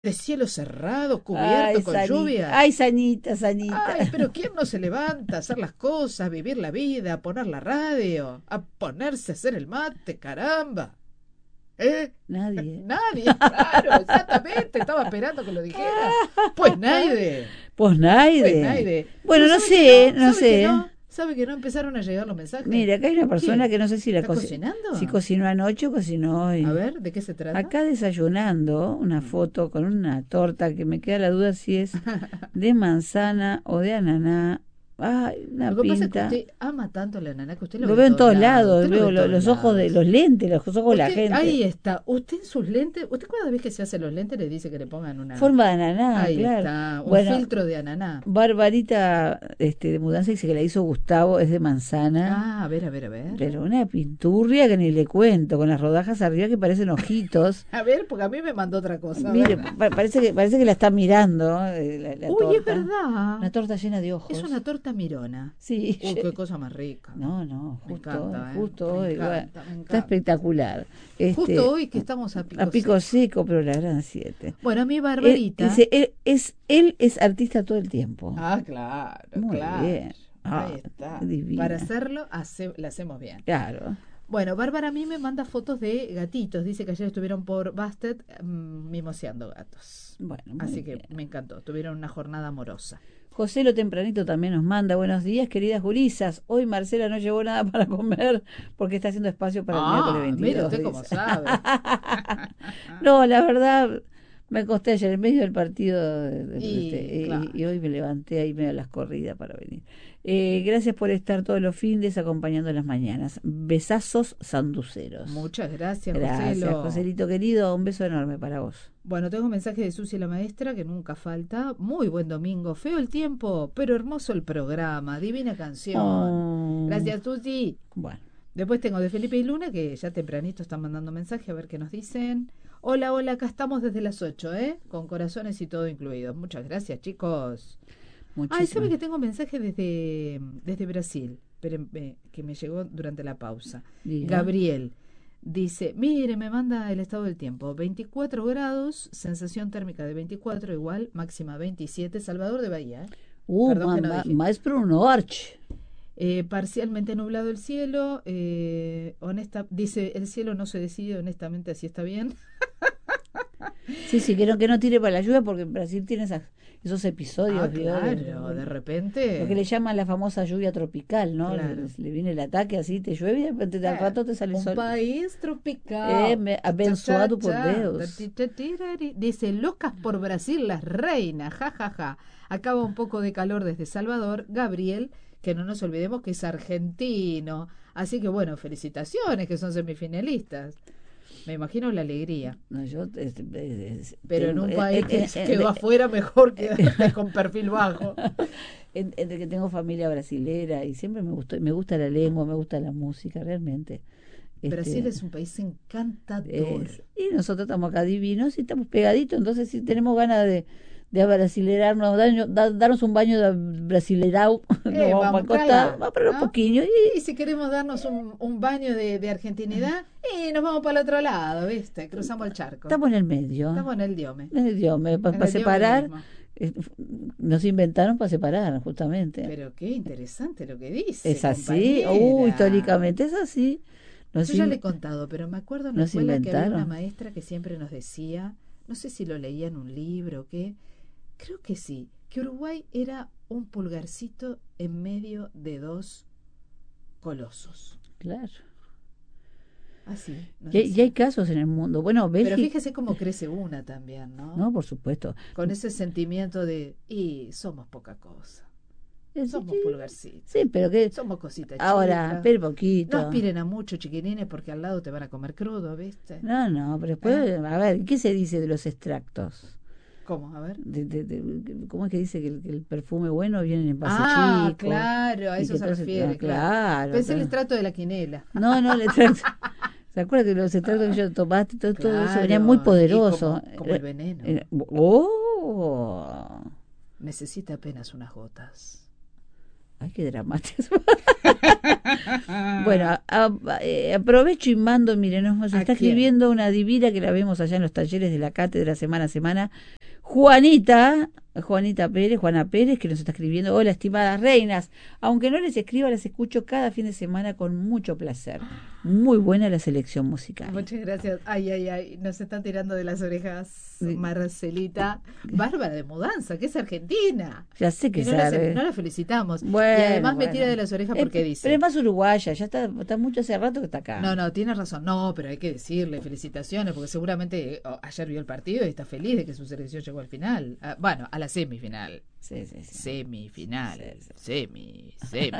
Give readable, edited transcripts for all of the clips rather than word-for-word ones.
de cielo cerrado, cubierto con lluvia. Ay, Sanita, Sanita. Ay, pero ¿quién no se levanta a hacer las cosas, a vivir la vida, a poner la radio, a ponerse a hacer el mate, caramba? ¿Eh? Nadie. Nadie, claro, exactamente. Estaba esperando que lo dijeras. Pues nadie. Pues Pues nadie. nadie. Bueno, Pero no ¿sabe que sé, no? no ¿Sabe que sé. no? ¿Sabe que no empezaron a llegar los mensajes? Mira, acá hay una persona ¿Quién? que no sé si la ¿Está cocinando? si cocinó anoche o cocinó A hoy. ver, ¿de qué se trata? Acá desayunando una foto con una torta que me queda la duda si es de manzana o de ananá. Ay, una Lo que pasa es que pinta. usted ama tanto la nana que usted lo Lo ve veo en en todos todos lados. lados, Usted lo ve veo en todos los ojos de los lados. lentes, los ojos de la Usted, ahí gente. está. Usted en sus lentes, usted cada vez que se hace los lentes le dice que le pongan una... Forma de ananá, Ahí claro. está, un Bueno, filtro de ananá. Barbarita de mudanza dice que la hizo Gustavo, es de manzana. Ah, a ver, a ver, a ver. Pero una pinturria que ni le cuento, con las rodajas arriba que parecen ojitos. A ver, porque a mí me mandó otra cosa. A Mire, ver. parece que la está mirando, la Uy, torta. es verdad. Una torta llena de ojos. Es una torta mirona. Sí. Uy, qué cosa más rica. No, Me justo, encanta, justo me hoy. encanta, Bueno, me está encanta. espectacular. Justo hoy que estamos a pico, A pico seco. seco, pero la gran 7. Bueno, a mi Barbarita. Dice, él es artista todo el tiempo. Ah, claro, Muy claro. bien. Ahí Ah, está. divina. Para hacerlo, la hacemos bien. Claro. Bueno, Bárbara a mí me manda fotos de gatitos. Dice que ayer estuvieron por Bastet mimoseando gatos. Bueno, muy Así bien. que me encantó. Tuvieron una jornada amorosa. José Lo Tempranito también nos manda buenos días, queridas gurisas. Hoy Marcela no llevó nada para comer porque está haciendo espacio para el miércoles 22. Mire usted cómo dice. sabe. No, la verdad, me acosté ayer en medio del partido Claro. y hoy me levanté ahí medio a las corridas para venir. Gracias por estar todos los fines acompañando las mañanas. Besazos sanduceros. Muchas gracias, Gracias, Joselo. Joselito querido. Un beso enorme para vos. Bueno, tengo un mensaje de Susi la maestra que nunca falta. Muy buen domingo. Feo el tiempo, pero hermoso el programa. Divina canción. Oh. Gracias, Susi. Bueno. Después tengo de Felipe y Luna, que ya tempranito están mandando mensaje a ver qué nos dicen. Hola, hola, acá estamos desde las 8, con corazones y todo incluido. Muchas gracias, chicos. Ay, ¿sabe que tengo mensaje desde Brasil? Espérenme, que me llegó durante la pausa. Diga. Gabriel dice, mire, me manda el estado del tiempo. 24 grados, sensación térmica de 24, igual, máxima 27, Salvador de Bahía. Perdón que no dije. Mais pro norte. Parcialmente nublado el cielo, dice, el cielo no se decide honestamente si está bien. Sí, que no tire para la lluvia porque en Brasil tiene esos episodios. Claro, de repente. Lo que le llaman la famosa lluvia tropical, ¿no? Claro. Le viene el ataque así, te llueve y de repente al rato te sale el sol. Un país tropical. Abençoado por Deus. Dice, locas por Brasil las reinas, jajaja. Acaba un poco de calor desde Salvador, Gabriel, que no nos olvidemos que es argentino. Así que bueno, felicitaciones que son semifinalistas. Me imagino la alegría. No, pero en un país que quedó afuera mejor que con perfil bajo. Entre que tengo familia brasilera y siempre me gusta la lengua, me gusta la música, realmente. Brasil es un país encantador. Y nosotros estamos acá divinos y estamos pegaditos, entonces si tenemos ganas de brasilerarnos, darnos un baño de brasilerao, nos vamos a acostar, vamos a poner un poquillo. Y si queremos darnos un baño de argentinidad, nos vamos para el otro lado, ¿viste? Cruzamos el charco. Estamos en el medio. Estamos en el diome. En el diome, para separar. Nos inventaron para separar, justamente. Pero qué interesante lo que dice. Es así, históricamente es así. Yo ya le he contado, pero me acuerdo en la escuela que había una maestra que siempre nos decía, no sé si lo leía en un libro o qué, creo que sí, que Uruguay era un pulgarcito en medio de dos colosos. Claro. Así. Y hay casos en el mundo. Bueno, Bélgica, pero fíjese cómo crece una también, ¿no? No, por supuesto. Con ese sentimiento de, somos poca cosa. Somos pulgarcitos. Sí, pero que somos cositas ahora, chicas. Pero poquito. No aspiren a mucho, chiquilines, porque al lado te van a comer crudo, ¿viste? No, pero después, a ver, ¿qué se dice de los extractos? ¿Cómo? A ver. ¿Cómo es que dice que el perfume bueno viene en envase chico? Claro, a eso se refiere. Claro. Pensé el extracto de la quinela. No, el extracto. ¿Se acuerda que los extractos que yo tomaste, todo eso venía muy poderoso? Como el veneno. ¡Oh! Necesita apenas unas gotas. Ay, qué dramático. Bueno, aprovecho y mando, miren, nos está escribiendo una divina que la vemos allá en los talleres de la cátedra semana a semana. Juana Pérez, que nos está escribiendo. Hola, estimadas reinas. Aunque no les escriba, las escucho cada fin de semana con mucho placer. Muy buena la selección musical. Muchas gracias. Ay, nos están tirando de las orejas Marcelita. Bárbara de Mudanza, que es argentina. Ya sé que sabe. No la felicitamos. Bueno, y además me tira de las orejas porque dice. Pero es más uruguaya, ya está mucho hace rato que está acá. No, tienes razón. No, pero hay que decirle felicitaciones, porque seguramente ayer vio el partido y está feliz de que su selección llegó al final. Bueno, a la semifinal. Sí. Semifinal. Sí. Semi.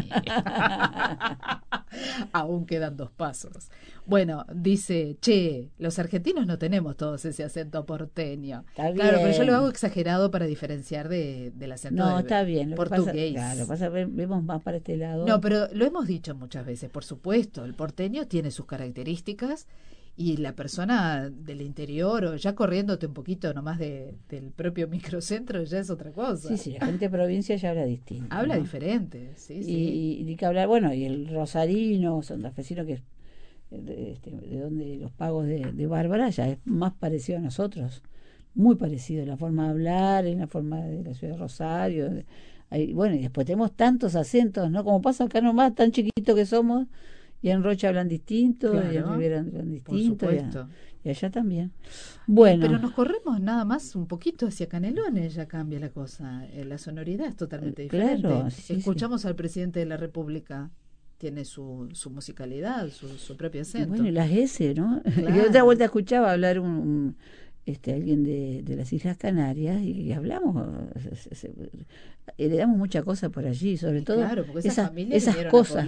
Aún quedan 2 pasos. Bueno, dice, los argentinos no tenemos todos ese acento porteño. Está claro, bien. pero yo lo hago exagerado para diferenciar del acento está bien. portugués. Vemos más para este lado. No, pero lo hemos dicho muchas veces, por supuesto, el porteño tiene sus características y la persona del interior o ya corriéndote un poquito nomás del propio microcentro ya es otra cosa. Sí, la gente de provincia ya habla distinto. Habla diferente, sí. Y ni que hablar, bueno, y el rosarino, santafesino, que es de donde los pagos de Bárbara, ya es más parecido a nosotros, muy parecido en la forma de hablar, en la forma de la ciudad de Rosario. Bueno, y después tenemos tantos acentos, ¿no? Como pasa acá nomás, tan chiquito que somos. Y en Rocha hablan distinto, claro, y en Rivera hablan distinto, por supuesto. Y allá también. Bueno. Pero nos corremos nada más un poquito hacia Canelones, ya cambia la cosa. La sonoridad es totalmente diferente. Claro, sí, Escuchamos al presidente de la República, tiene su musicalidad, su propio acento. Bueno, y las S, ¿no? Claro. Yo otra vuelta escuchaba hablar alguien de las Islas Canarias y hablamos, heredamos mucha cosa por allí, sobre todo claro, porque esas cosas,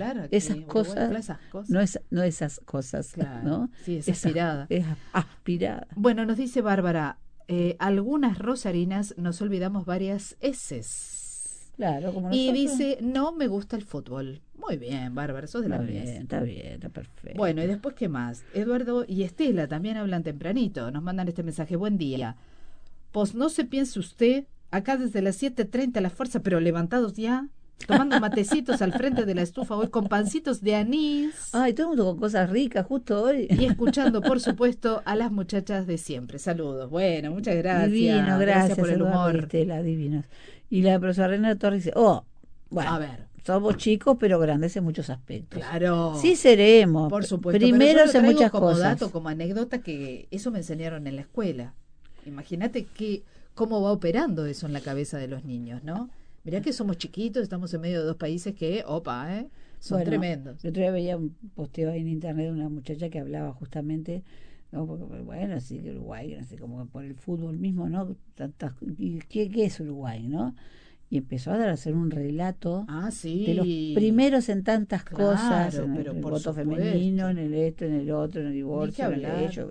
no esas cosas, claro, ¿no? Sí, es aspirada. Es aspirada. Bueno, nos dice Bárbara, algunas rosarinas nos olvidamos varias S's. Claro, como y nosotros. dice, no me gusta el fútbol. Muy bien, Bárbara, sos de la bien, está perfecto. Bueno, y después, ¿qué más? Eduardo y Estela también hablan tempranito, nos mandan este mensaje, buen día. Pues no se piense usted, acá desde las 7:30 la fuerza, pero levantados ya, tomando matecitos al frente de la estufa hoy con pancitos de anís. Ay, todo el mundo con cosas ricas justo hoy. Y escuchando, por supuesto, a las muchachas de siempre. Saludos. Bueno, muchas gracias. Divino, gracias por el humor. Estela, divinos. Y la profesora Reina Torres dice, bueno, a ver. Somos chicos pero grandes en muchos aspectos. Claro. Sí seremos. Por supuesto. Primeros en muchas como cosas. Dato, como anécdota, que eso me enseñaron en la escuela. Imagínate cómo va operando eso en la cabeza de los niños, ¿no? Mirá que somos chiquitos, estamos en medio de 2 países que, son tremendos. El otro día veía un posteo ahí en internet de una muchacha que hablaba justamente, ¿no? Porque, bueno, sí, Uruguay, no sé, como por el fútbol mismo, ¿no? ¿Qué es Uruguay, no? Y empezó a hacer un relato de los primeros en tantas cosas, en el voto femenino, en el en el otro, en el divorcio, en el hecho.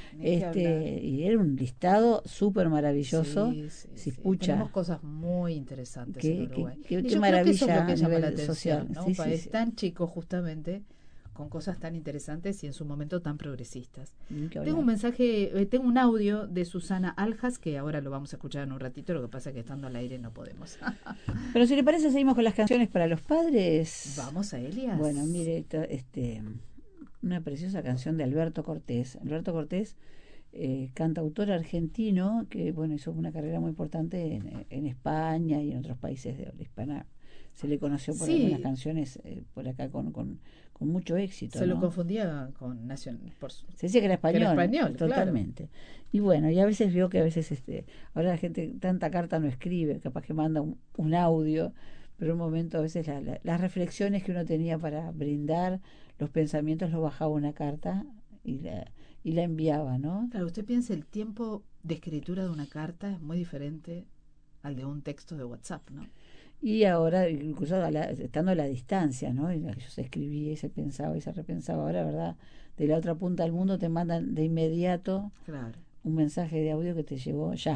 Y era un listado súper maravilloso. Sí. Tenemos cosas muy interesantes en Uruguay. Qué maravilla creo que eso es lo que llama la atención, social, ¿no? Un país tan chico justamente, con cosas tan interesantes y en su momento tan progresistas. Tengo un mensaje, tengo un audio de Susana Aljas que ahora lo vamos a escuchar en un ratito, lo que pasa es que estando al aire no podemos. Pero si le parece seguimos con las canciones para los padres. Vamos a Elias. Bueno, mire, una preciosa canción de Alberto Cortés. Alberto Cortés, cantautor argentino que bueno hizo una carrera muy importante en España y en otros países de habla hispana. Se le conoció por algunas canciones por acá con mucho éxito. Se lo confundía con Nación. Se decía que era español, Claro. totalmente. Y bueno, y a veces veo que a veces ahora la gente tanta carta no escribe, capaz que manda un audio, pero en un momento a veces las reflexiones que uno tenía para brindar, los pensamientos los bajaba una carta y la enviaba, ¿no? Claro, usted piensa el tiempo de escritura de una carta es muy diferente al de un texto de WhatsApp, ¿no? Y ahora, incluso estando a la distancia, ¿no? Y yo se escribía y se pensaba y se repensaba. Ahora, ¿verdad? De la otra punta del mundo te mandan de inmediato un mensaje de audio que te llegó ayer.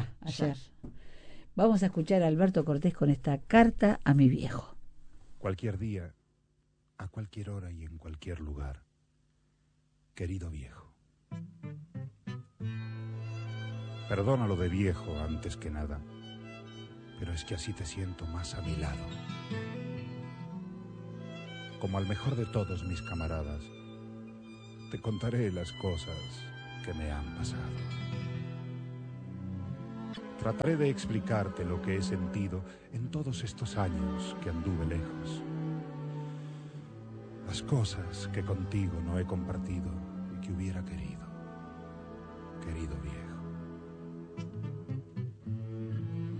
Vamos a escuchar a Alberto Cortés con esta carta a mi viejo. Cualquier día, a cualquier hora y en cualquier lugar. Querido viejo. Perdónalo de viejo antes que nada. Pero es que así te siento más a mi lado. como al mejor de todos mis camaradas, te contaré las cosas que me han pasado. Trataré de explicarte lo que he sentido en todos estos años que anduve lejos. Las cosas que contigo no he compartido y que hubiera querido.